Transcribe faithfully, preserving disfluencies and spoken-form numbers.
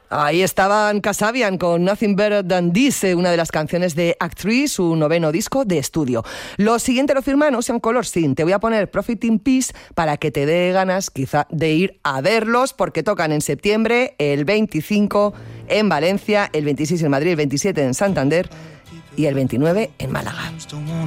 Ahí estaban Kasabian con Nothing Better Than This, una de las canciones de Act tres, su noveno disco de estudio. Lo siguiente lo firman Ocean Color Scene. Te voy a poner Profit in Peace para que te dé ganas quizá de ir a verlos, porque tocan en septiembre, el veinticinco en Valencia, el veintiséis en Madrid, el veintisiete en Santander y el veintinueve en Málaga.